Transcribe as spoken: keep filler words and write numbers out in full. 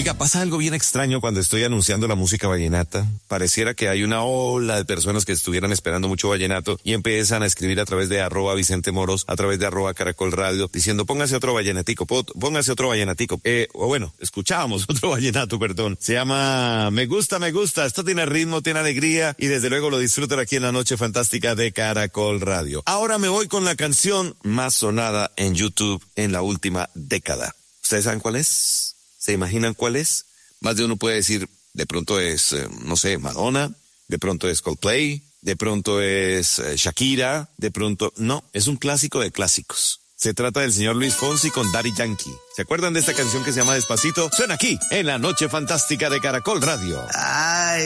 Oiga, pasa algo bien extraño cuando estoy anunciando la música vallenata. Pareciera que hay una ola de personas que estuvieran esperando mucho vallenato y empiezan a escribir a través de arroba Vicente Moros, a través de arroba Caracol Radio, diciendo póngase otro vallenatico, póngase otro vallenatico. Eh, o bueno, escuchábamos otro vallenato, perdón. Se llama Me Gusta, Me Gusta. Esto tiene ritmo, tiene alegría y desde luego lo disfrutan aquí en la noche fantástica de Caracol Radio. Ahora me voy con la canción más sonada en YouTube en la última década. ¿Ustedes saben cuál es? ¿Se imaginan cuál es? Más de uno puede decir, de pronto es, eh, no sé, Madonna, de pronto es Coldplay, de pronto es eh, Shakira, de pronto... No, es un clásico de clásicos. Se trata del señor Luis Fonsi con Daddy Yankee. ¿Se acuerdan de esta canción que se llama Despacito? Suena aquí, en la noche fantástica de Caracol Radio. Ay.